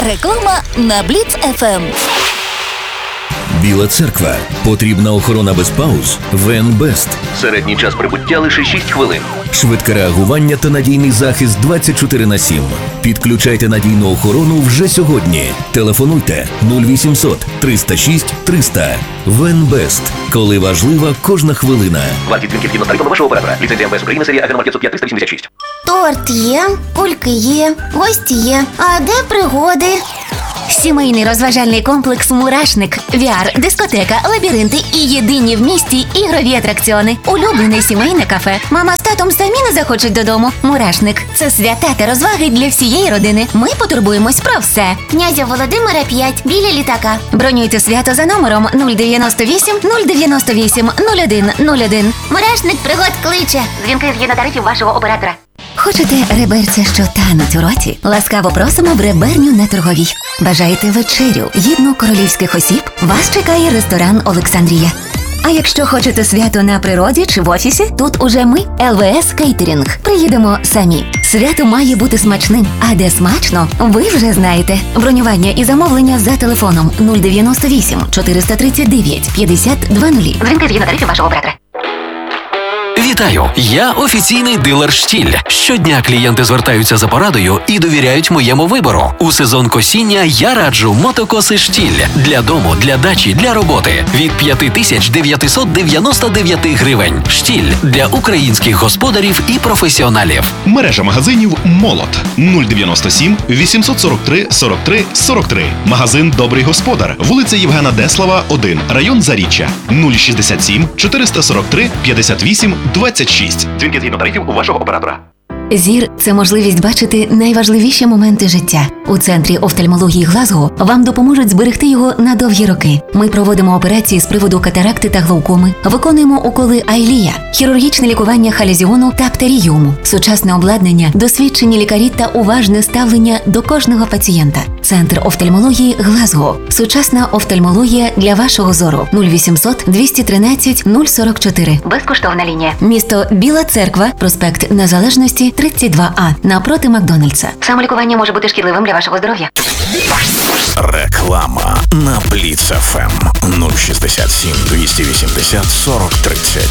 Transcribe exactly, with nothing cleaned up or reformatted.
Реклама на Бліц еф ем. Біла церква. Потрібна охорона без пауз? ВНБест. Середній час прибуття лише шість хвилин. Швидке реагування та надійний захист двадцять чотири на сім. Підключайте надійну охорону вже сьогодні. Телефонуйте нуль вісімсот триста шість триста. ВНБест. Коли важлива кожна хвилина. Вартість дзвінків згідно з тарифами вашого оператора. Ліцензія ем ве ес України, серія АГ номер п'ятсот п'ять триста вісімдесят шість. Торт є, кульки є, гості є. А де пригоди? Сімейний розважальний комплекс «Мурашник». ві ар, дискотека, лабіринти і єдині в місті ігрові атракціони. Улюблене сімейне кафе. Мама з татом самі не захочуть додому. «Мурашник» – це свята та розваги для всієї родини. Ми потурбуємось про все. Князя Володимира п'ять, біля літака. Бронюйте свято за номером нуль дев'яносто вісім нуль дев'яносто вісім нуль один нуль один. Мурашник пригод кличе. Дзвінки згідно тарифів вашого оператора. Хочете реберця, що тануть у роті? Ласкаво просимо в реберню на Торговій. Бажаєте вечерю, гідну королівських осіб? Вас чекає ресторан «Олександрія». А якщо хочете свято на природі чи в офісі, тут уже ми, ел ве ес Кейтерінг. Приїдемо самі. Свято має бути смачним. А де смачно, ви вже знаєте. Бронювання і замовлення за телефоном нуль дев'яносто вісім чотириста тридцять дев'ять п'ятдесят двадцять. Дзвінки згідно тарифів вашого оператора. Вітаю! Я офіційний дилер «Штіль». Щодня клієнти звертаються за порадою і довіряють моєму вибору. У сезон косіння я раджу мотокоси «Штіль» для дому, для дачі, для роботи. Від п'ять тисяч дев'ятсот дев'яносто дев'ять гривень. «Штіль» для українських господарів і професіоналів. Мережа магазинів «Молот» нуль дев'яносто сім вісімсот сорок три сорок три сорок три. Магазин «Добрий господар», вулиця Євгена Деслава, один, район Заріччя. нуль шістдесят сім чотириста сорок три п'ятдесят вісім двадцять шість. Дзвінки згідно тарифів у вашого оператора. Зір – це можливість бачити найважливіші моменти життя. У Центрі офтальмології Глазго вам допоможуть зберегти його на довгі роки. Ми проводимо операції з приводу катаракти та глаукоми, виконуємо уколи Айлія, хірургічне лікування халезіону та птеріуму, сучасне обладнання, досвідчені лікарі та уважне ставлення до кожного пацієнта. Центр офтальмології Глазго. Сучасна офтальмологія для вашого зору. нуль вісімсот двісті тринадцять нуль сорок чотири. Безкоштовна лінія. Місто Біла Церква, проспект Незалежності, тридцять два А, напроти Макдональдса. Самолікування може бути шкідливим для вашого здоров'я. Реклама на Бліц еф ем нуль шістдесят сім двісті вісімдесят сорок тридцять.